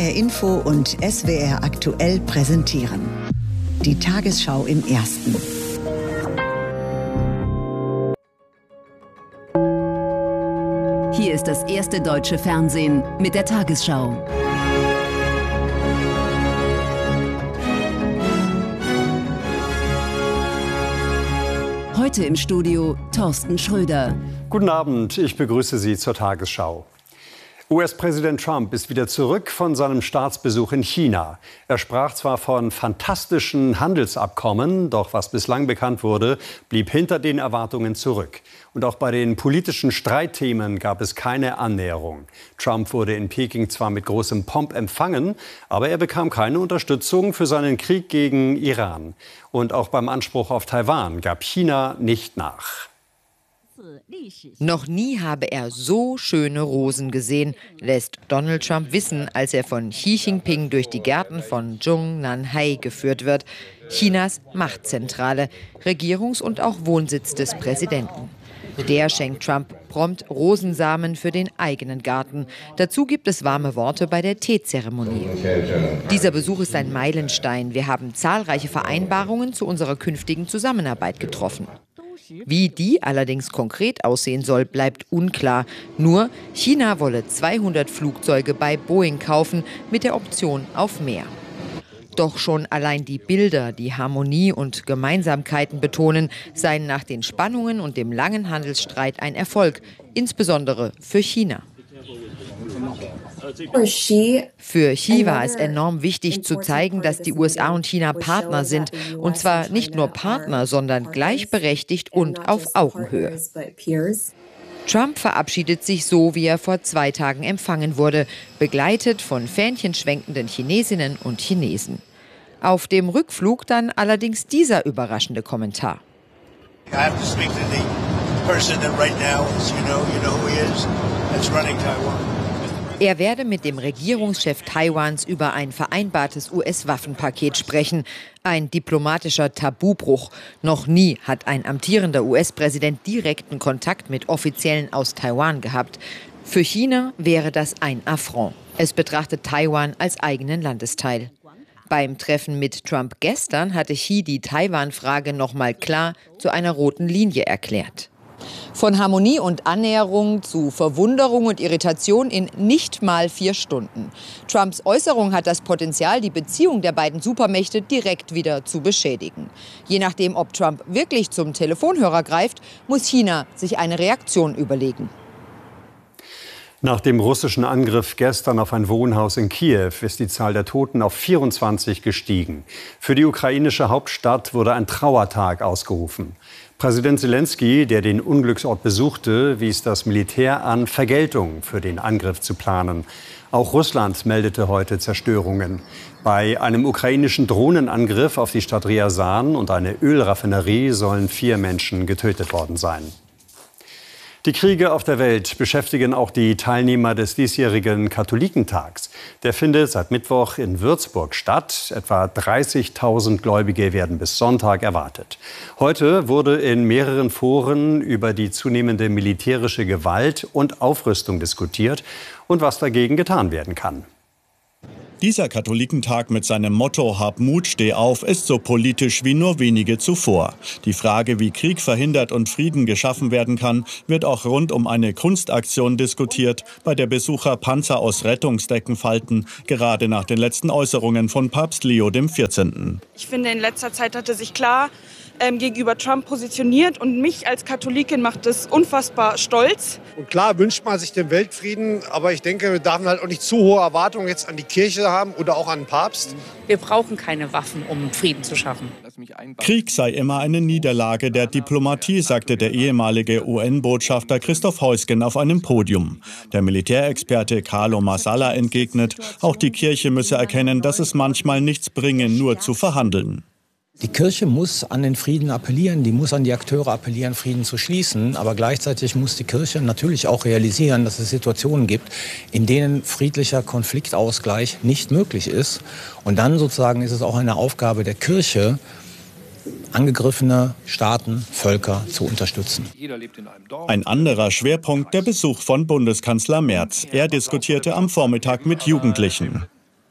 HR Info und SWR Aktuell präsentieren. Die Tagesschau im Ersten. Hier ist das erste deutsche Fernsehen mit der Tagesschau. Heute im Studio Thorsten Schröder. Guten Abend, ich begrüße Sie zur Tagesschau. US-Präsident Trump ist wieder zurück von seinem Staatsbesuch in China. Er sprach zwar von fantastischen Handelsabkommen, doch was bislang bekannt wurde, blieb hinter den Erwartungen zurück. Und auch bei den politischen Streitthemen gab es keine Annäherung. Trump wurde in Peking zwar mit großem Pomp empfangen, aber er bekam keine Unterstützung für seinen Krieg gegen Iran. Und auch beim Anspruch auf Taiwan gab China nicht nach. Noch nie habe er so schöne Rosen gesehen, lässt Donald Trump wissen, als er von Xi Jinping durch die Gärten von Zhongnanhai geführt wird, Chinas Machtzentrale, Regierungs- und auch Wohnsitz des Präsidenten. Der schenkt Trump prompt Rosensamen für den eigenen Garten. Dazu gibt es warme Worte bei der Teezeremonie. Dieser Besuch ist ein Meilenstein. Wir haben zahlreiche Vereinbarungen zu unserer künftigen Zusammenarbeit getroffen. Wie die allerdings konkret aussehen soll, bleibt unklar. Nur China wolle 200 Flugzeuge bei Boeing kaufen, mit der Option auf mehr. Doch schon allein die Bilder, die Harmonie und Gemeinsamkeiten betonen, seien nach den Spannungen und dem langen Handelsstreit ein Erfolg, insbesondere für China. Für Xi war es enorm wichtig zu zeigen, dass die USA und China Partner sind. Und zwar nicht nur Partner, sondern gleichberechtigt und auf Augenhöhe. Trump verabschiedet sich so, wie er vor 2 Tagen empfangen wurde, begleitet von fähnchenschwenkenden Chinesinnen und Chinesen. Auf dem Rückflug dann allerdings dieser überraschende Kommentar. I have to speak to the person that right now is, you know who he is, that's running Taiwan. Er werde mit dem Regierungschef Taiwans über ein vereinbartes US-Waffenpaket sprechen. Ein diplomatischer Tabubruch. Noch nie hat ein amtierender US-Präsident direkten Kontakt mit Offiziellen aus Taiwan gehabt. Für China wäre das ein Affront. Es betrachtet Taiwan als eigenen Landesteil. Beim Treffen mit Trump gestern hatte Xi die Taiwan-Frage noch mal klar zu einer roten Linie erklärt. Von Harmonie und Annäherung zu Verwunderung und Irritation in nicht mal 4 Stunden. Trumps Äußerung hat das Potenzial, die Beziehung der beiden Supermächte direkt wieder zu beschädigen. Je nachdem, ob Trump wirklich zum Telefonhörer greift, muss China sich eine Reaktion überlegen. Nach dem russischen Angriff gestern auf ein Wohnhaus in Kiew ist die Zahl der Toten auf 24 gestiegen. Für die ukrainische Hauptstadt wurde ein Trauertag ausgerufen. Präsident Zelensky, der den Unglücksort besuchte, wies das Militär an, Vergeltung für den Angriff zu planen. Auch Russland meldete heute Zerstörungen. Bei einem ukrainischen Drohnenangriff auf die Stadt Ryazan und eine Ölraffinerie sollen 4 Menschen getötet worden sein. Die Kriege auf der Welt beschäftigen auch die Teilnehmer des diesjährigen Katholikentags. Der findet seit Mittwoch in Würzburg statt. Etwa 30.000 Gläubige werden bis Sonntag erwartet. Heute wurde in mehreren Foren über die zunehmende militärische Gewalt und Aufrüstung diskutiert und was dagegen getan werden kann. Dieser Katholikentag mit seinem Motto »Hab Mut, steh auf« ist so politisch wie nur wenige zuvor. Die Frage, wie Krieg verhindert und Frieden geschaffen werden kann, wird auch rund um eine Kunstaktion diskutiert, bei der Besucher Panzer aus Rettungsdecken falten, gerade nach den letzten Äußerungen von Papst Leo XIV. Ich finde, in letzter Zeit hat er sich klar gegenüber Trump positioniert und mich als Katholikin macht das unfassbar stolz. Und klar wünscht man sich den Weltfrieden, aber ich denke, wir dürfen halt auch nicht zu hohe Erwartungen jetzt an die Kirche haben oder auch an den Papst. Wir brauchen keine Waffen, um Frieden zu schaffen. Krieg sei immer eine Niederlage der Diplomatie, sagte der ehemalige UN-Botschafter Christoph Heusgen auf einem Podium. Der Militärexperte Carlo Marsala entgegnet, auch die Kirche müsse erkennen, dass es manchmal nichts bringe, nur zu verhandeln. Die Kirche muss an den Frieden appellieren, die muss an die Akteure appellieren, Frieden zu schließen. Aber gleichzeitig muss die Kirche natürlich auch realisieren, dass es Situationen gibt, in denen friedlicher Konfliktausgleich nicht möglich ist. Und dann sozusagen ist es auch eine Aufgabe der Kirche, angegriffene Staaten, Völker zu unterstützen. Ein anderer Schwerpunkt der Besuch von Bundeskanzler Merz. Er diskutierte am Vormittag mit Jugendlichen.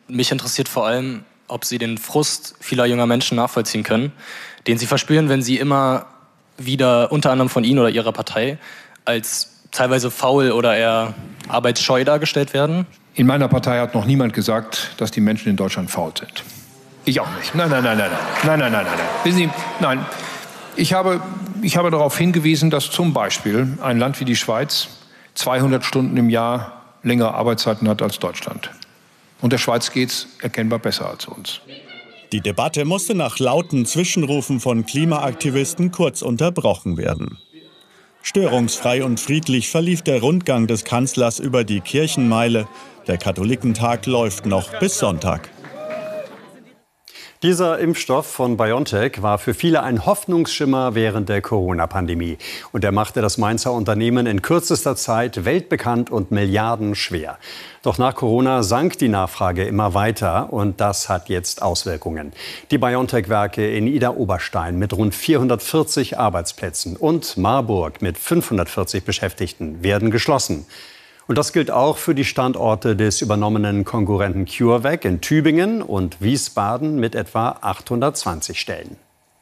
Mich interessiert vor allem, ob Sie den Frust vieler junger Menschen nachvollziehen können, den sie verspüren, wenn sie immer wieder unter anderem von Ihnen oder Ihrer Partei als teilweise faul oder eher arbeitsscheu dargestellt werden. In meiner Partei hat noch niemand gesagt, dass die Menschen in Deutschland faul sind. Ich auch nicht. Nein. Wissen Sie, nein. Ich habe darauf hingewiesen, dass zum Beispiel ein Land wie die Schweiz 200 Stunden im Jahr längere Arbeitszeiten hat als Deutschland. Und der Schweiz geht's erkennbar besser als uns. Die Debatte musste nach lauten Zwischenrufen von Klimaaktivisten kurz unterbrochen werden. Störungsfrei und friedlich verlief der Rundgang des Kanzlers über die Kirchenmeile. Der Katholikentag läuft noch bis Sonntag. Dieser Impfstoff von BioNTech war für viele ein Hoffnungsschimmer während der Corona-Pandemie. Und er machte das Mainzer Unternehmen in kürzester Zeit weltbekannt und milliardenschwer. Doch nach Corona sank die Nachfrage immer weiter und das hat jetzt Auswirkungen. Die BioNTech-Werke in Idar-Oberstein mit rund 440 Arbeitsplätzen und Marburg mit 540 Beschäftigten werden geschlossen. Und das gilt auch für die Standorte des übernommenen Konkurrenten CureVac in Tübingen und Wiesbaden mit etwa 820 Stellen.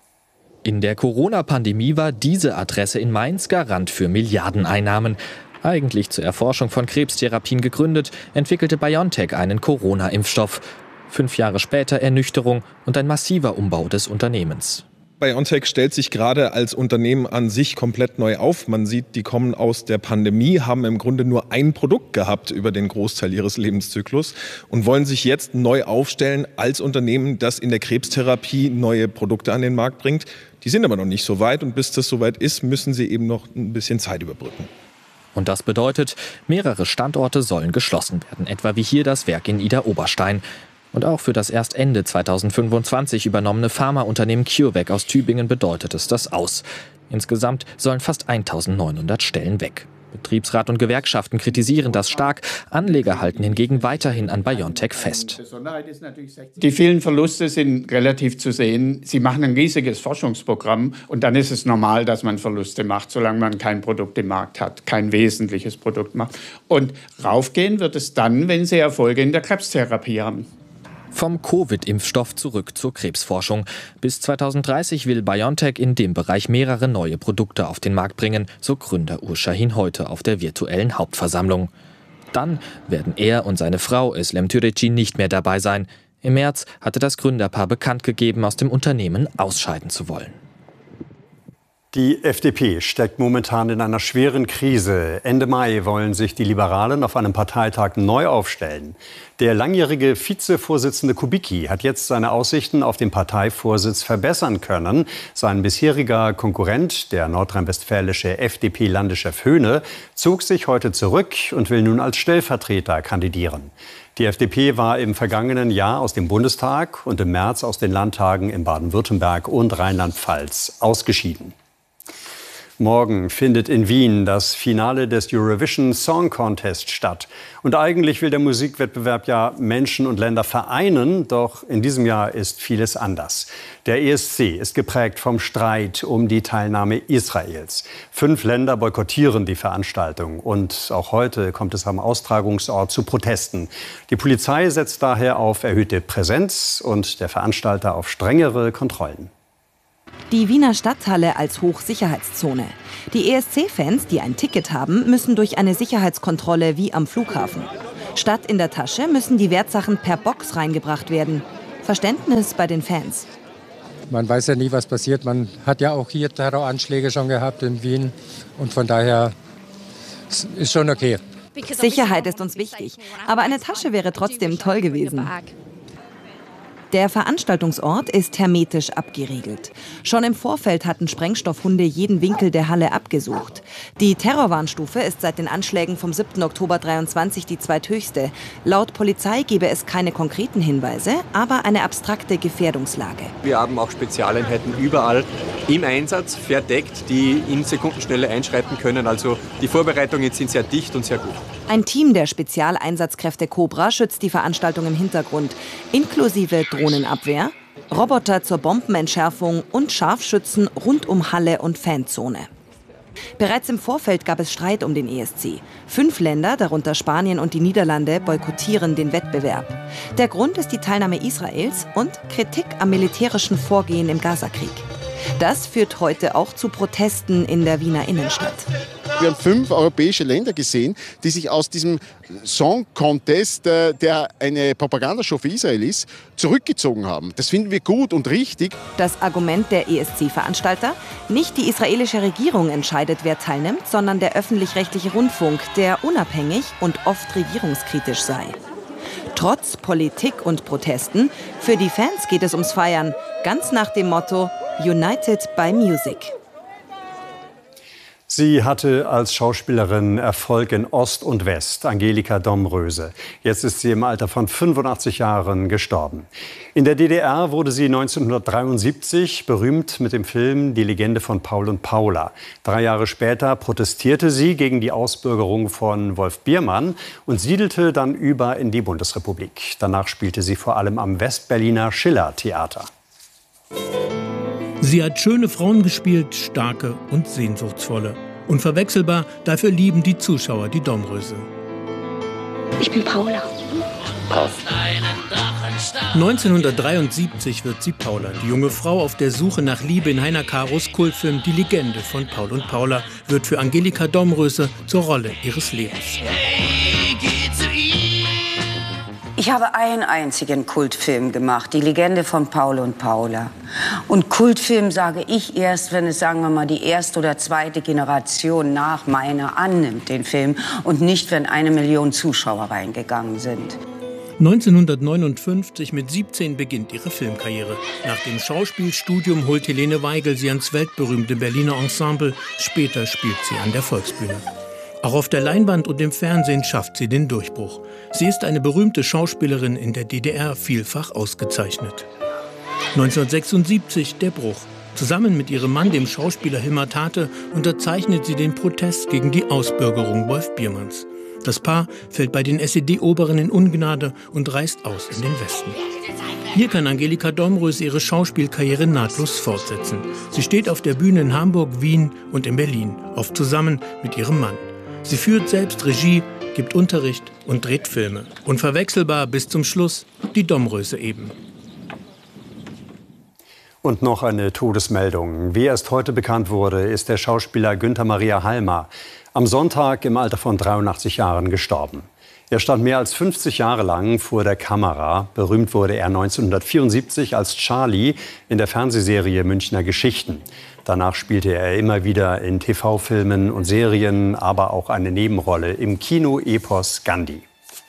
In der Corona-Pandemie war diese Adresse in Mainz Garant für Milliardeneinnahmen. Eigentlich zur Erforschung von Krebstherapien gegründet, entwickelte BioNTech einen Corona-Impfstoff. 5 Jahre später Ernüchterung und ein massiver Umbau des Unternehmens. BioNTech stellt sich gerade als Unternehmen an sich komplett neu auf. Man sieht, die kommen aus der Pandemie, haben im Grunde nur ein Produkt gehabt über den Großteil ihres Lebenszyklus und wollen sich jetzt neu aufstellen als Unternehmen, das in der Krebstherapie neue Produkte an den Markt bringt. Die sind aber noch nicht so weit und bis das soweit ist, müssen sie eben noch ein bisschen Zeit überbrücken. Und das bedeutet, mehrere Standorte sollen geschlossen werden, etwa wie hier das Werk in Idar-Oberstein. Und auch für das erst Ende 2025 übernommene Pharmaunternehmen CureVac aus Tübingen bedeutet es das aus. Insgesamt sollen fast 1900 Stellen weg. Betriebsrat und Gewerkschaften kritisieren das stark. Anleger halten hingegen weiterhin an BioNTech fest. Die vielen Verluste sind relativ zu sehen. Sie machen ein riesiges Forschungsprogramm und dann ist es normal, dass man Verluste macht, solange man kein Produkt im Markt hat, kein wesentliches Produkt macht. Und raufgehen wird es dann, wenn sie Erfolge in der Krebstherapie haben. Vom Covid-Impfstoff zurück zur Krebsforschung. Bis 2030 will BioNTech in dem Bereich mehrere neue Produkte auf den Markt bringen, so Gründer Urs Şahin heute auf der virtuellen Hauptversammlung. Dann werden er und seine Frau Özlem Türeci nicht mehr dabei sein. Im März hatte das Gründerpaar bekannt gegeben, aus dem Unternehmen ausscheiden zu wollen. Die FDP steckt momentan in einer schweren Krise. Ende Mai wollen sich die Liberalen auf einem Parteitag neu aufstellen. Der langjährige Vizevorsitzende Kubicki hat jetzt seine Aussichten auf den Parteivorsitz verbessern können. Sein bisheriger Konkurrent, der nordrhein-westfälische FDP-Landeschef Höhne, zog sich heute zurück und will nun als Stellvertreter kandidieren. Die FDP war im vergangenen Jahr aus dem Bundestag und im März aus den Landtagen in Baden-Württemberg und Rheinland-Pfalz ausgeschieden. Morgen findet in Wien das Finale des Eurovision Song Contest statt. Und eigentlich will der Musikwettbewerb ja Menschen und Länder vereinen, doch in diesem Jahr ist vieles anders. Der ESC ist geprägt vom Streit um die Teilnahme Israels. 5 Länder boykottieren die Veranstaltung und auch heute kommt es am Austragungsort zu Protesten. Die Polizei setzt daher auf erhöhte Präsenz und der Veranstalter auf strengere Kontrollen. Die Wiener Stadthalle als Hochsicherheitszone. Die ESC-Fans, die ein Ticket haben, müssen durch eine Sicherheitskontrolle wie am Flughafen. Statt in der Tasche müssen die Wertsachen per Box reingebracht werden. Verständnis bei den Fans. Man weiß ja nie, was passiert. Man hat ja auch hier Terroranschläge schon gehabt in Wien. Und von daher ist schon okay. Sicherheit ist uns wichtig. Aber eine Tasche wäre trotzdem toll gewesen. Der Veranstaltungsort ist hermetisch abgeriegelt. Schon im Vorfeld hatten Sprengstoffhunde jeden Winkel der Halle abgesucht. Die Terrorwarnstufe ist seit den Anschlägen vom 7. Oktober 23 die zweithöchste. Laut Polizei gebe es keine konkreten Hinweise, aber eine abstrakte Gefährdungslage. Wir haben auch Spezialeinheiten überall im Einsatz verdeckt, die in Sekundenschnelle einschreiten können. Also die Vorbereitungen sind sehr dicht und sehr gut. Ein Team der Spezialeinsatzkräfte Cobra schützt die Veranstaltung im Hintergrund, inklusive Drohnenabwehr, Roboter zur Bombenentschärfung und Scharfschützen rund um Halle und Fanzone. Bereits im Vorfeld gab es Streit um den ESC. 5 Länder, darunter Spanien und die Niederlande, boykottieren den Wettbewerb. Der Grund ist die Teilnahme Israels und Kritik am militärischen Vorgehen im Gazakrieg. Das führt heute auch zu Protesten in der Wiener Innenstadt. Wir haben 5 europäische Länder gesehen, die sich aus diesem Song Contest, der eine Propagandashow für Israel ist, zurückgezogen haben. Das finden wir gut und richtig. Das Argument der ESC-Veranstalter: Nicht die israelische Regierung entscheidet, wer teilnimmt, sondern der öffentlich-rechtliche Rundfunk, der unabhängig und oft regierungskritisch sei. Trotz Politik und Protesten, für die Fans geht es ums Feiern, ganz nach dem Motto United by Music. Sie hatte als Schauspielerin Erfolg in Ost und West, Angelika Domröse. Jetzt ist sie im Alter von 85 Jahren gestorben. In der DDR wurde sie 1973 berühmt mit dem Film Die Legende von Paul und Paula. 3 Jahre später protestierte sie gegen die Ausbürgerung von Wolf Biermann und siedelte dann über in die Bundesrepublik. Danach spielte sie vor allem am Westberliner Schiller-Theater. Sie hat schöne Frauen gespielt, starke und sehnsuchtsvolle. Unverwechselbar, dafür lieben die Zuschauer die Domröse. Ich bin Paula. 1973 wird sie Paula, die junge Frau auf der Suche nach Liebe. In Heiner Karos Kultfilm Die Legende von Paul und Paula wird für Angelika Domröse zur Rolle ihres Lebens. Ich habe einen einzigen Kultfilm gemacht, Die Legende von Paul und Paula. Und Kultfilm sage ich erst, wenn es, sagen wir mal, die erste oder zweite Generation nach meiner annimmt, den Film, und nicht, wenn 1 Million Zuschauer reingegangen sind. 1959, mit 17, beginnt ihre Filmkarriere. Nach dem Schauspielstudium holt Helene Weigel sie ans weltberühmte Berliner Ensemble. Später spielt sie an der Volksbühne. Auch auf der Leinwand und im Fernsehen schafft sie den Durchbruch. Sie ist eine berühmte Schauspielerin, in der DDR vielfach ausgezeichnet. 1976 der Bruch. Zusammen mit ihrem Mann, dem Schauspieler Hilmar Tate, unterzeichnet sie den Protest gegen die Ausbürgerung Wolf Biermanns. Das Paar fällt bei den SED-Oberen in Ungnade und reist aus in den Westen. Hier kann Angelika Domröse ihre Schauspielkarriere nahtlos fortsetzen. Sie steht auf der Bühne in Hamburg, Wien und in Berlin, oft zusammen mit ihrem Mann. Sie führt selbst Regie, gibt Unterricht und dreht Filme. Unverwechselbar bis zum Schluss die Domröse eben. Und noch eine Todesmeldung. Wie erst heute bekannt wurde, ist der Schauspieler Günther Maria Halmer am Sonntag im Alter von 83 Jahren gestorben. Er stand mehr als 50 Jahre lang vor der Kamera. Berühmt wurde er 1974 als Charlie in der Fernsehserie Münchner Geschichten. Danach spielte er immer wieder in TV-Filmen und Serien, aber auch eine Nebenrolle im Kino-Epos Gandhi.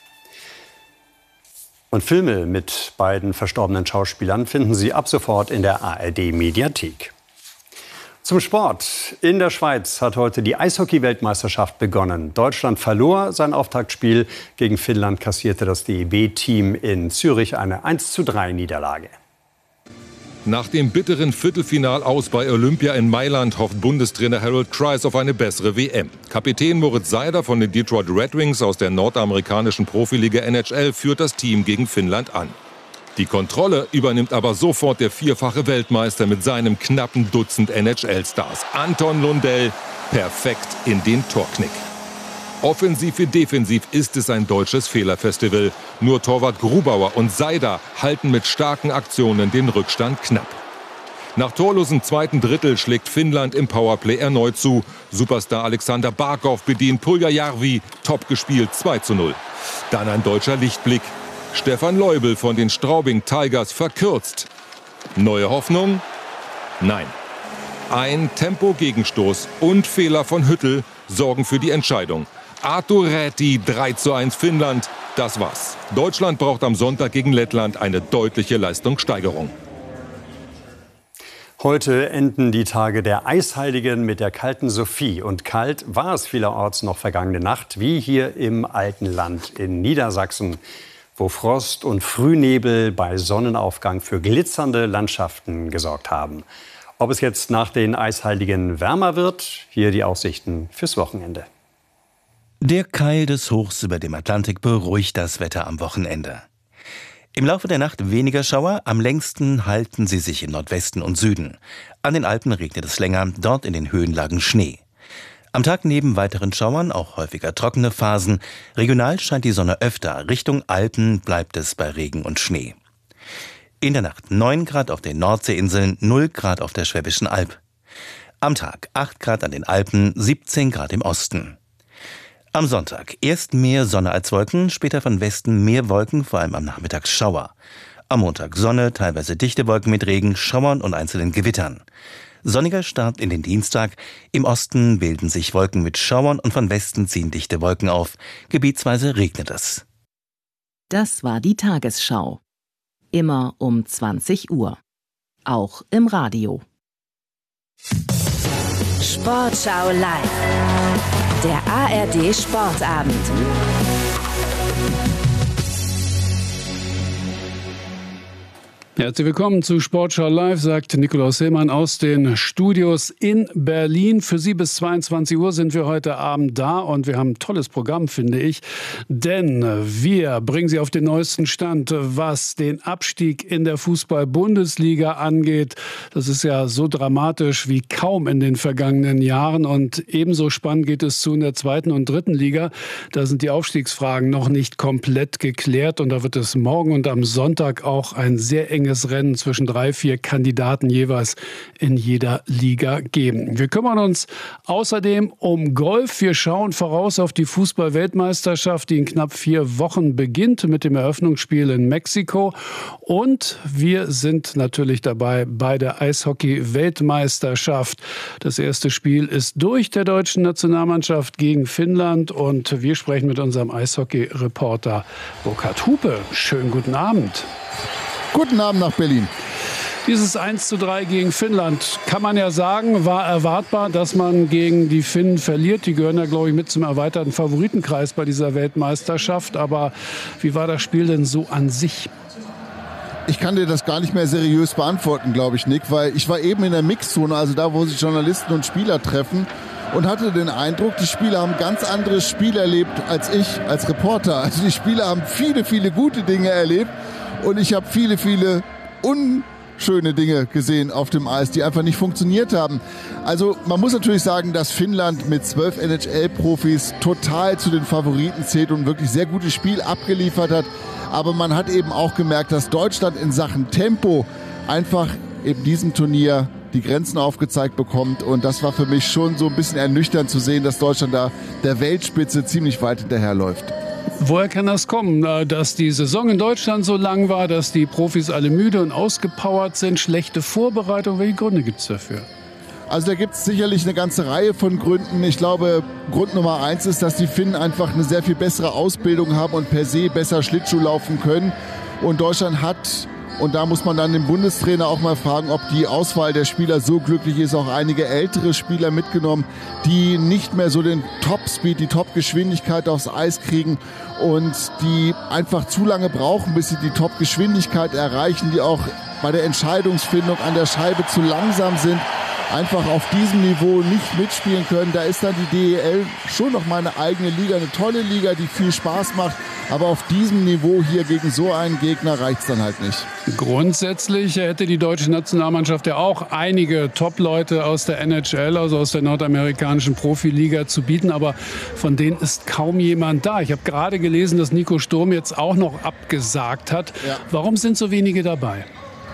Und Filme mit beiden verstorbenen Schauspielern finden Sie ab sofort in der ARD-Mediathek. Zum Sport. In der Schweiz hat heute die Eishockey-Weltmeisterschaft begonnen. Deutschland verlor sein Auftaktspiel. Gegen Finnland kassierte das DEB-Team in Zürich eine 1:3-Niederlage. Nach dem bitteren Viertelfinalaus bei Olympia in Mailand hofft Bundestrainer Harold Kreis auf eine bessere WM. Kapitän Moritz Seider von den Detroit Red Wings aus der nordamerikanischen Profiliga NHL führt das Team gegen Finnland an. Die Kontrolle übernimmt aber sofort der vierfache Weltmeister mit seinem knappen Dutzend NHL-Stars. Anton Lundell perfekt in den Torknick. Offensiv wie defensiv ist es ein deutsches Fehlerfestival. Nur Torwart Grubauer und Seider halten mit starken Aktionen den Rückstand knapp. Nach torlosem zweiten Drittel schlägt Finnland im Powerplay erneut zu. Superstar Alexander Barkov bedient Puljujärvi, top gespielt 2:0. Dann ein deutscher Lichtblick. Stefan Leubel von den Straubing Tigers verkürzt. Neue Hoffnung? Nein. Ein Tempo-Gegenstoß und Fehler von Hüttel sorgen für die Entscheidung. Arttu Räty 3:1 Finnland, das war's. Deutschland braucht am Sonntag gegen Lettland eine deutliche Leistungssteigerung. Heute enden die Tage der Eisheiligen mit der kalten Sophie. Und kalt war es vielerorts noch vergangene Nacht, wie hier im Alpenland in Niedersachsen, wo Frost und Frühnebel bei Sonnenaufgang für glitzernde Landschaften gesorgt haben. Ob es jetzt nach den Eisheiligen wärmer wird, hier die Aussichten fürs Wochenende. Der Keil des Hochs über dem Atlantik beruhigt das Wetter am Wochenende. Im Laufe der Nacht weniger Schauer, am längsten halten sie sich im Nordwesten und Süden. An den Alpen regnet es länger, dort in den Höhenlagen Schnee. Am Tag neben weiteren Schauern auch häufiger trockene Phasen. Regional scheint die Sonne öfter. Richtung Alpen bleibt es bei Regen und Schnee. In der Nacht 9 Grad auf den Nordseeinseln, 0 Grad auf der Schwäbischen Alb. Am Tag 8 Grad an den Alpen, 17 Grad im Osten. Am Sonntag erst mehr Sonne als Wolken, später von Westen mehr Wolken, vor allem am Nachmittag Schauer. Am Montag Sonne, teilweise dichte Wolken mit Regen, Schauern und einzelnen Gewittern. Sonniger Start in den Dienstag. Im Osten bilden sich Wolken mit Schauern und von Westen ziehen dichte Wolken auf. Gebietsweise regnet es. Das war die Tagesschau. Immer um 20 Uhr. Auch im Radio. Sportschau live. Der ARD Sportabend. Herzlich willkommen zu Sportschau Live, sagt Nikolaus Hillmann aus den Studios in Berlin. Für Sie bis 22 Uhr sind wir heute Abend da und wir haben ein tolles Programm, finde ich. Denn wir bringen Sie auf den neuesten Stand, was den Abstieg in der Fußball-Bundesliga angeht. Das ist ja so dramatisch wie kaum in den vergangenen Jahren. Und ebenso spannend geht es zu in der 2. und 3. Liga. Da sind die Aufstiegsfragen noch nicht komplett geklärt. Und da wird es morgen und am Sonntag auch ein sehr enges Rennen zwischen 3-4 Kandidaten jeweils in jeder Liga geben. Wir kümmern uns außerdem um Golf. Wir schauen voraus auf die Fußball-Weltmeisterschaft, die in knapp 4 Wochen beginnt mit dem Eröffnungsspiel in Mexiko. Und wir sind natürlich dabei bei der Eishockey-Weltmeisterschaft. Das erste Spiel ist durch der deutschen Nationalmannschaft gegen Finnland und wir sprechen mit unserem Eishockey-Reporter Burkhard Hupe. Schönen guten Abend. Guten Abend nach Berlin. Dieses 1:3 gegen Finnland, kann man ja sagen, war erwartbar, dass man gegen die Finnen verliert. Die gehören ja, glaube ich, mit zum erweiterten Favoritenkreis bei dieser Weltmeisterschaft. Aber wie war das Spiel denn so an sich? Ich kann dir das gar nicht mehr seriös beantworten, glaube ich, Nick, weil ich war eben in der Mixzone, also da, wo sich Journalisten und Spieler treffen, und hatte den Eindruck, die Spieler haben ein ganz anderes Spiel erlebt als ich als Reporter. Also die Spieler haben viele, viele gute Dinge erlebt. Und ich habe viele, viele unschöne Dinge gesehen auf dem Eis, die einfach nicht funktioniert haben. Also man muss natürlich sagen, dass Finnland mit 12 NHL-Profis total zu den Favoriten zählt und wirklich sehr gutes Spiel abgeliefert hat. Aber man hat eben auch gemerkt, dass Deutschland in Sachen Tempo einfach in diesem Turnier die Grenzen aufgezeigt bekommt. Und das war für mich schon so ein bisschen ernüchternd zu sehen, dass Deutschland da der Weltspitze ziemlich weit hinterherläuft. Woher kann das kommen, dass die Saison in Deutschland so lang war, dass die Profis alle müde und ausgepowert sind, schlechte Vorbereitung? Welche Gründe gibt es dafür? Also da gibt es sicherlich eine ganze Reihe von Gründen. Ich glaube, Grund Nummer 1 ist, dass die Finnen einfach eine sehr viel bessere Ausbildung haben und per se besser Schlittschuh laufen können. Und Deutschland hat, und da muss man dann den Bundestrainer auch mal fragen, ob die Auswahl der Spieler so glücklich ist, auch einige ältere Spieler mitgenommen, die nicht mehr so den Top-Speed, die Top-Geschwindigkeit aufs Eis kriegen und die einfach zu lange brauchen, bis sie die Top-Geschwindigkeit erreichen, die auch bei der Entscheidungsfindung an der Scheibe zu langsam sind, einfach auf diesem Niveau nicht mitspielen können. Da ist dann die DEL schon noch mal eine eigene Liga, eine tolle Liga, die viel Spaß macht. Aber auf diesem Niveau hier gegen so einen Gegner reicht es dann halt nicht. Grundsätzlich hätte die deutsche Nationalmannschaft ja auch einige Top-Leute aus der NHL, also aus der nordamerikanischen Profiliga zu bieten. Aber von denen ist kaum jemand da. Ich habe gerade gelesen, dass Nico Sturm jetzt auch noch abgesagt hat. Ja. Warum sind so wenige dabei?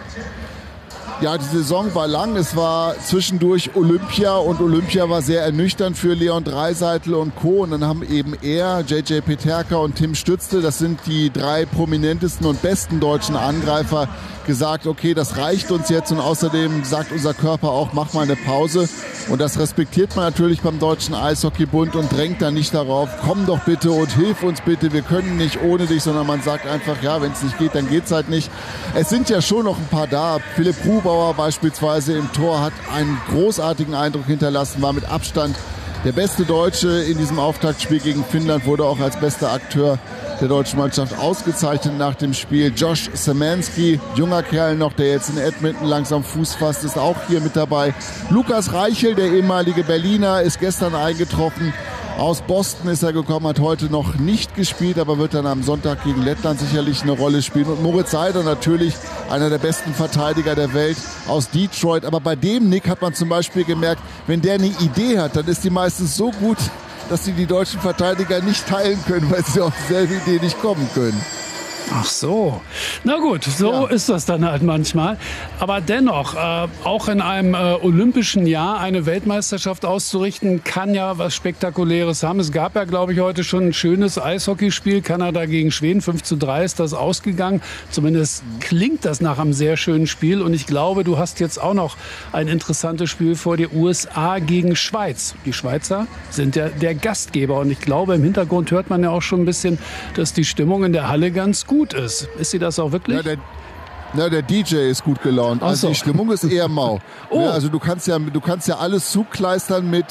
Ja, die Saison war lang. Es war zwischendurch Olympia und Olympia war sehr ernüchternd für Leon Draisaitl und Co. Und dann haben eben er, JJ Peterka und Tim Stützle, das sind die 3 prominentesten und besten deutschen Angreifer, gesagt, okay, das reicht uns jetzt und außerdem sagt unser Körper auch, mach mal eine Pause. Und das respektiert man natürlich beim Deutschen Eishockeybund und drängt dann nicht darauf, komm doch bitte und hilf uns bitte, wir können nicht ohne dich, sondern man sagt einfach, ja, wenn es nicht geht, dann geht's halt nicht. Es sind ja schon noch ein paar da. Philipp Grubauer beispielsweise im Tor hat einen großartigen Eindruck hinterlassen, war mit Abstand der beste Deutsche in diesem Auftaktspiel gegen Finnland, wurde auch als bester Akteur der deutschen Mannschaft ausgezeichnet nach dem Spiel. Josh Szymanski, junger Kerl noch, der jetzt in Edmonton langsam Fuß fasst, ist auch hier mit dabei. Lukas Reichel, der ehemalige Berliner, ist gestern eingetroffen. Aus Boston ist er gekommen, hat heute noch nicht gespielt, aber wird dann am Sonntag gegen Lettland sicherlich eine Rolle spielen. Und Moritz Seider natürlich, einer der besten Verteidiger der Welt aus Detroit. Aber bei dem Nick hat man zum Beispiel gemerkt, wenn der eine Idee hat, dann ist die meistens so gut, dass sie die deutschen Verteidiger nicht teilen können, weil sie auf dieselbe Idee nicht kommen können. Ach so. Na gut, so ist das dann halt manchmal. Aber dennoch, auch in einem olympischen Jahr eine Weltmeisterschaft auszurichten, kann ja was Spektakuläres haben. Es gab ja, glaube ich, heute schon ein schönes Eishockeyspiel. Kanada gegen Schweden, 5:3 ist das ausgegangen. Zumindest klingt das nach einem sehr schönen Spiel. Und ich glaube, du hast jetzt auch noch ein interessantes Spiel vor dir. USA gegen Schweiz. Die Schweizer sind ja der Gastgeber. Und ich glaube, im Hintergrund hört man ja auch schon ein bisschen, dass die Stimmung in der Halle ganz gut ist. Ist sie das auch wirklich? Ja, der DJ ist gut gelaunt. Also die Stimmung ist eher mau. Oh. Ja, also du kannst ja alles zukleistern mit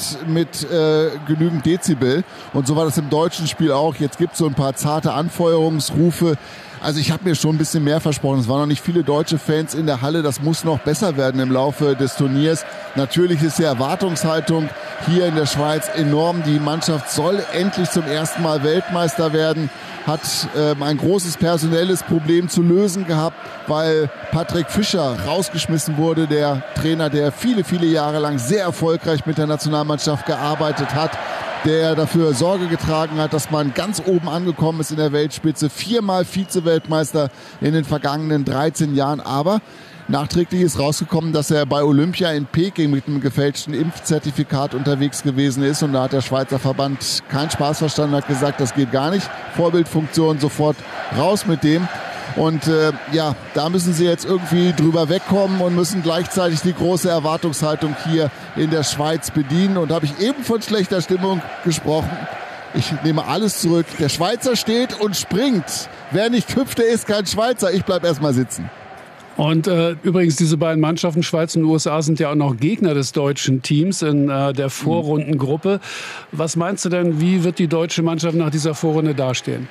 genügend Dezibel. Und so war das im deutschen Spiel auch. Jetzt gibt es so ein paar zarte Anfeuerungsrufe. Also ich habe mir schon ein bisschen mehr versprochen. Es waren noch nicht viele deutsche Fans in der Halle. Das muss noch besser werden im Laufe des Turniers. Natürlich ist die Erwartungshaltung hier in der Schweiz enorm. Die Mannschaft soll endlich zum ersten Mal Weltmeister werden. Hat ein großes personelles Problem zu lösen gehabt, weil Patrick Fischer rausgeschmissen wurde, der Trainer, der viele, viele Jahre lang sehr erfolgreich mit der Nationalmannschaft gearbeitet hat, der dafür Sorge getragen hat, dass man ganz oben angekommen ist in der Weltspitze. 4-mal Vize-Weltmeister in den vergangenen 13 Jahren. Aber nachträglich ist rausgekommen, dass er bei Olympia in Peking mit einem gefälschten Impfzertifikat unterwegs gewesen ist. Und da hat der Schweizer Verband keinen Spaß verstanden, hat gesagt, das geht gar nicht. Vorbildfunktion, sofort raus mit dem. Und da müssen sie jetzt irgendwie drüber wegkommen und müssen gleichzeitig die große Erwartungshaltung hier in der Schweiz bedienen. Und da habe ich eben von schlechter Stimmung gesprochen. Ich nehme alles zurück. Der Schweizer steht und springt. Wer nicht hüpft, der ist kein Schweizer. Ich bleib erst mal sitzen. Und übrigens, diese beiden Mannschaften, Schweiz und USA, sind ja auch noch Gegner des deutschen Teams in der Vorrundengruppe. Was meinst du denn, wie wird die deutsche Mannschaft nach dieser Vorrunde dastehen?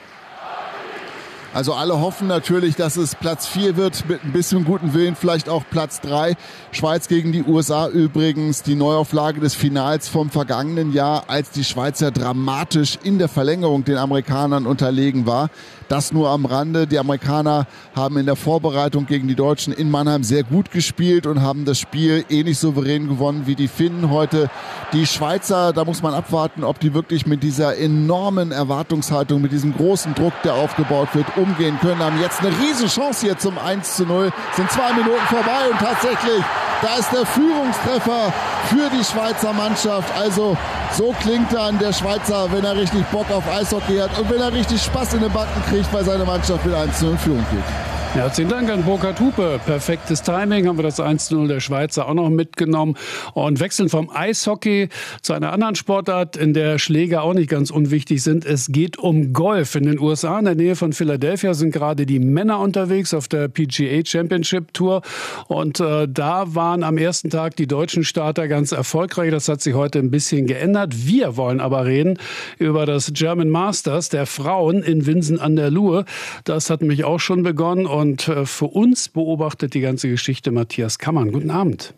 Also alle hoffen natürlich, dass es Platz 4 wird, mit ein bisschen guten Willen vielleicht auch Platz 3. Schweiz gegen die USA übrigens, die Neuauflage des Finals vom vergangenen Jahr, als die Schweizer dramatisch in der Verlängerung den Amerikanern unterlegen war. Das nur am Rande. Die Amerikaner haben in der Vorbereitung gegen die Deutschen in Mannheim sehr gut gespielt und haben das Spiel ähnlich souverän gewonnen wie die Finnen heute. Die Schweizer, da muss man abwarten, ob die wirklich mit dieser enormen Erwartungshaltung, mit diesem großen Druck, der aufgebaut wird, umgehen können. Haben jetzt eine Riesenchance hier zum 1:0. Sind 2 Minuten vorbei und tatsächlich, da ist der Führungstreffer für die Schweizer Mannschaft. Also so klingt dann der Schweizer, wenn er richtig Bock auf Eishockey hat und wenn er richtig Spaß in den Backen kriegt, weil seine Mannschaft mit 1:0 in Führung geht. Herzlichen Dank an Burkhard Hupe. Perfektes Timing, haben wir das 1:0 der Schweizer auch noch mitgenommen. Und wechseln vom Eishockey zu einer anderen Sportart, in der Schläger auch nicht ganz unwichtig sind. Es geht um Golf. In den USA, in der Nähe von Philadelphia, sind gerade die Männer unterwegs auf der PGA Championship Tour. Und da waren am ersten Tag die deutschen Starter ganz erfolgreich. Das hat sich heute ein bisschen geändert. Wir wollen aber reden über das German Masters der Frauen in Winsen an der Luhe. Das hat nämlich auch schon begonnen. Und für uns beobachtet die ganze Geschichte Matthias Kammann. Guten Abend.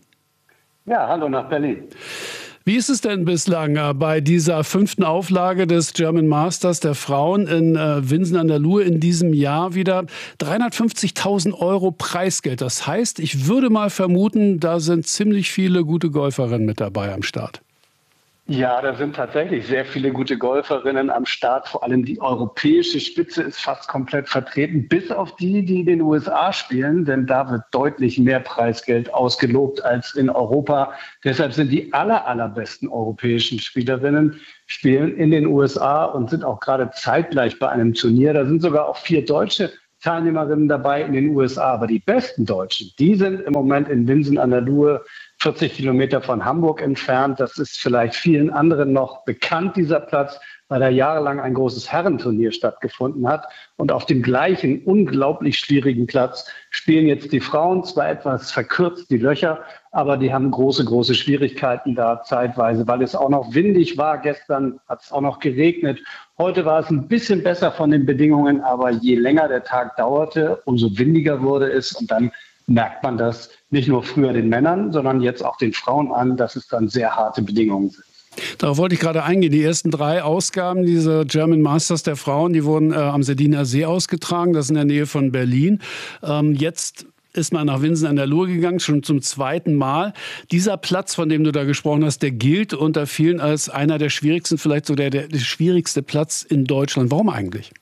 Ja, hallo nach Berlin. Wie ist es denn bislang bei dieser 5. Auflage des German Masters der Frauen in Winsen an der Luhe in diesem Jahr wieder? 350.000 € Preisgeld. Das heißt, ich würde mal vermuten, da sind ziemlich viele gute Golferinnen mit dabei am Start. Ja, da sind tatsächlich sehr viele gute Golferinnen am Start. Vor allem die europäische Spitze ist fast komplett vertreten, bis auf die, die in den USA spielen. Denn da wird deutlich mehr Preisgeld ausgelobt als in Europa. Deshalb sind die allerbesten europäischen Spielerinnen spielen in den USA und sind auch gerade zeitgleich bei einem Turnier. Da sind sogar auch 4 deutsche Teilnehmerinnen dabei in den USA. Aber die besten Deutschen, die sind im Moment in Winsen an der Luhe, 40 Kilometer von Hamburg entfernt. Das ist vielleicht vielen anderen noch bekannt, dieser Platz, weil da jahrelang ein großes Herrenturnier stattgefunden hat. Und auf dem gleichen unglaublich schwierigen Platz spielen jetzt die Frauen, zwar etwas verkürzt die Löcher, aber die haben große Schwierigkeiten da zeitweise, weil es auch noch windig war. Gestern hat es auch noch geregnet. Heute war es ein bisschen besser von den Bedingungen, aber je länger der Tag dauerte, umso windiger wurde es. Und dann merkt man das nicht nur früher den Männern, sondern jetzt auch den Frauen an, dass es dann sehr harte Bedingungen sind. Darauf wollte ich gerade eingehen. Die ersten 3 Ausgaben dieser German Masters der Frauen, die wurden am Seldiner See ausgetragen. Das ist in der Nähe von Berlin. Jetzt ist man nach Winsen an der Luhe gegangen, schon zum 2. Mal. Dieser Platz, von dem du da gesprochen hast, der gilt unter vielen als einer der schwierigsten, vielleicht sogar der schwierigste Platz in Deutschland. Warum eigentlich?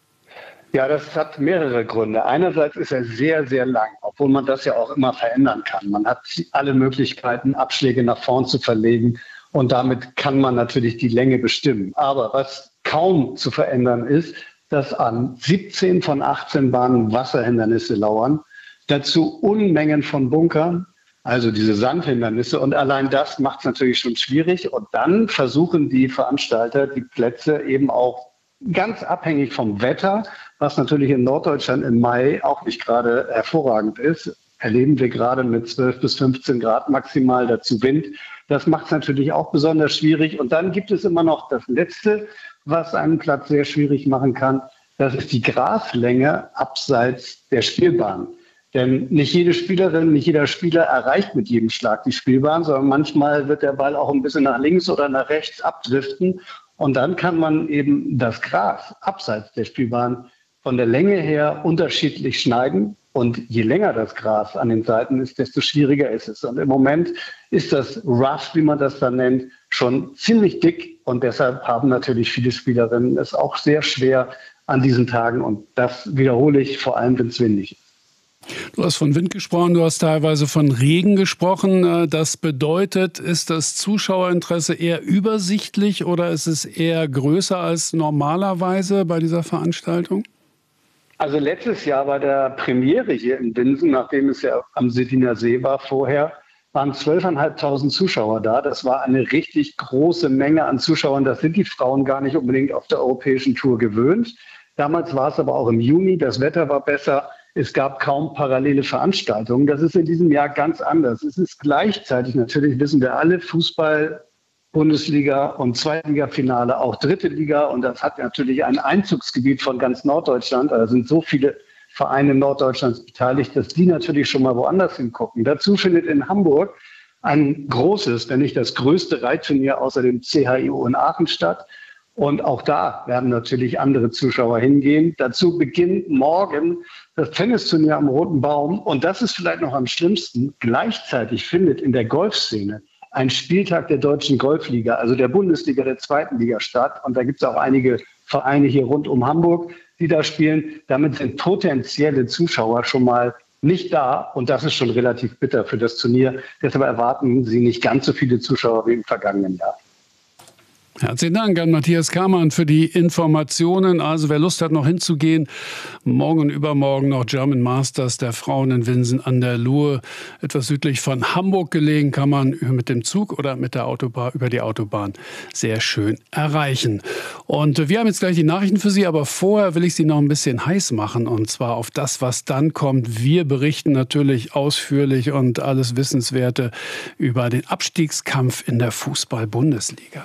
Ja, das hat mehrere Gründe. Einerseits ist er sehr, sehr lang, obwohl man das ja auch immer verändern kann. Man hat alle Möglichkeiten, Abschläge nach vorn zu verlegen und damit kann man natürlich die Länge bestimmen. Aber was kaum zu verändern ist, dass an 17 von 18 Bahnen Wasserhindernisse lauern. Dazu Unmengen von Bunkern, also diese Sandhindernisse. Und allein das macht es natürlich schon schwierig. Und dann versuchen die Veranstalter, die Plätze eben auch ganz abhängig vom Wetter, was natürlich in Norddeutschland im Mai auch nicht gerade hervorragend ist, erleben wir gerade mit 12 bis 15 Grad maximal, dazu Wind. Das macht es natürlich auch besonders schwierig. Und dann gibt es immer noch das Letzte, was einen Platz sehr schwierig machen kann. Das ist die Graslänge abseits der Spielbahn. Denn nicht jede Spielerin, nicht jeder Spieler erreicht mit jedem Schlag die Spielbahn, sondern manchmal wird der Ball auch ein bisschen nach links oder nach rechts abdriften. Und dann kann man eben das Gras abseits der Spielbahn von der Länge her unterschiedlich schneiden. Und je länger das Gras an den Seiten ist, desto schwieriger ist es. Und im Moment ist das Rough, wie man das dann nennt, schon ziemlich dick. Und deshalb haben natürlich viele Spielerinnen es auch sehr schwer an diesen Tagen. Und das wiederhole ich, vor allem wenn es windig ist. Du hast von Wind gesprochen, du hast teilweise von Regen gesprochen. Das bedeutet, ist das Zuschauerinteresse eher übersichtlich oder ist es eher größer als normalerweise bei dieser Veranstaltung? Also letztes Jahr bei der Premiere hier in Winsen, nachdem es ja am Seldiner See war vorher, waren 12.500 Zuschauer da. Das war eine richtig große Menge an Zuschauern. Das sind die Frauen gar nicht unbedingt auf der europäischen Tour gewöhnt. Damals war es aber auch im Juni, das Wetter war besser. Es gab kaum parallele Veranstaltungen. Das ist in diesem Jahr ganz anders. Es ist gleichzeitig, natürlich wissen wir alle, Fußball, Bundesliga und Zweitliga-Finale, auch dritte Liga. Und das hat natürlich ein Einzugsgebiet von ganz Norddeutschland. Da sind so viele Vereine Norddeutschlands beteiligt, dass die natürlich schon mal woanders hingucken. Dazu findet in Hamburg ein großes, wenn nicht das größte Reitturnier außer dem CHIO in Aachen statt. Und auch da werden natürlich andere Zuschauer hingehen. Dazu beginnt morgen das Tennisturnier am Roten Baum. Und das ist vielleicht noch am schlimmsten. Gleichzeitig findet in der Golfszene ein Spieltag der Deutschen Golfliga, also der Bundesliga der 2. Liga statt. Und da gibt es auch einige Vereine hier rund um Hamburg, die da spielen. Damit sind potenzielle Zuschauer schon mal nicht da. Und das ist schon relativ bitter für das Turnier. Deshalb erwarten Sie nicht ganz so viele Zuschauer wie im vergangenen Jahr. Herzlichen Dank an Matthias Kamann für die Informationen. Also wer Lust hat, noch hinzugehen, morgen und übermorgen noch German Masters der Frauen in Winsen an der Luhe. Etwas südlich von Hamburg gelegen, kann man mit dem Zug oder mit der Autobahn, über die Autobahn sehr schön erreichen. Und wir haben jetzt gleich die Nachrichten für Sie, aber vorher will ich Sie noch ein bisschen heiß machen. Und zwar auf das, was dann kommt. Wir berichten natürlich ausführlich und alles Wissenswerte über den Abstiegskampf in der Fußball-Bundesliga.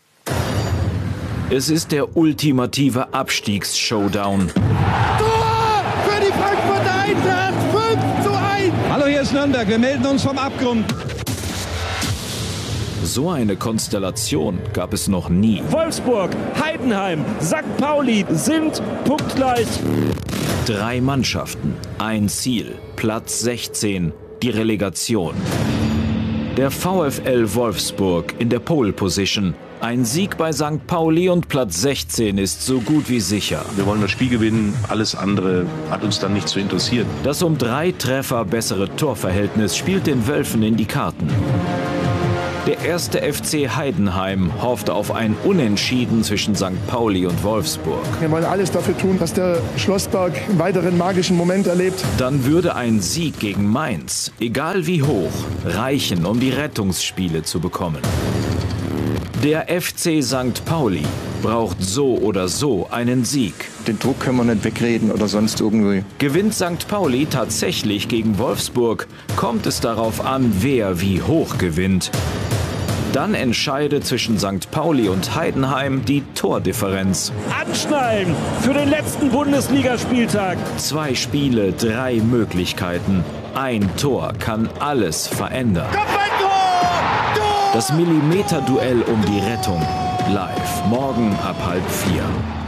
Es ist der ultimative Abstiegs-Showdown. Tor für die Frankfurter Eintracht, 5:1. Hallo, hier ist Nürnberg, wir melden uns vom Abgrund. So eine Konstellation gab es noch nie. Wolfsburg, Heidenheim, St. Pauli sind punktgleich. 3 Mannschaften, ein Ziel, Platz 16, die Relegation. Der VfL Wolfsburg in der Pole Position. Ein Sieg bei St. Pauli und Platz 16 ist so gut wie sicher. Wir wollen das Spiel gewinnen, alles andere hat uns dann nicht zu interessieren. Das um 3 Treffer bessere Torverhältnis spielt den Wölfen in die Karten. Der erste FC Heidenheim hofft auf ein Unentschieden zwischen St. Pauli und Wolfsburg. Wir wollen alles dafür tun, dass der Schlossberg einen weiteren magischen Moment erlebt. Dann würde ein Sieg gegen Mainz, egal wie hoch, reichen, um die Rettungsspiele zu bekommen. Der FC St. Pauli braucht so oder so einen Sieg. Den Druck können wir nicht wegreden oder sonst irgendwie. Gewinnt St. Pauli tatsächlich gegen Wolfsburg, kommt es darauf an, wer wie hoch gewinnt. Dann entscheidet zwischen St. Pauli und Heidenheim die Tordifferenz. Anschnallen für den letzten Bundesligaspieltag. 2 Spiele, 3 Möglichkeiten. Ein Tor kann alles verändern. Kopfballtor! Tor! Das Millimeterduell um die Rettung. Live morgen ab 3:30.